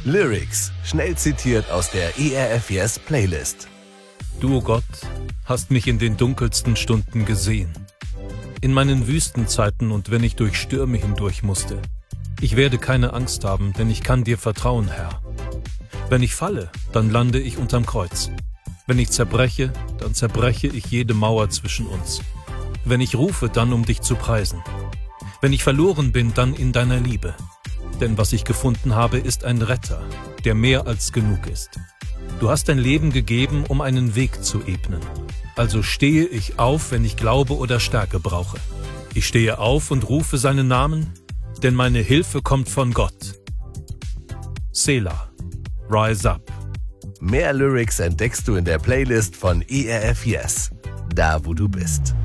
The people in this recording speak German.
Lyrics, schnell zitiert aus der ERF Yes Playlist. Du, Gott, hast mich in den dunkelsten Stunden gesehen. In meinen Wüstenzeiten und wenn ich durch Stürme hindurch musste. Ich werde keine Angst haben, denn ich kann dir vertrauen, Herr. Wenn ich falle, dann lande ich unterm Kreuz. Wenn ich zerbreche, dann zerbreche ich jede Mauer zwischen uns. Wenn ich rufe, dann um dich zu preisen. Wenn ich verloren bin, dann in deiner Liebe. Denn was ich gefunden habe, ist ein Retter, der mehr als genug ist. Du hast dein Leben gegeben, um einen Weg zu ebnen. Also stehe ich auf, wenn ich Glaube oder Stärke brauche. Ich stehe auf und rufe seinen Namen, denn meine Hilfe kommt von Gott. Selah, rise up. Mehr Lyrics entdeckst du in der Playlist von ERF Yes, da wo du bist.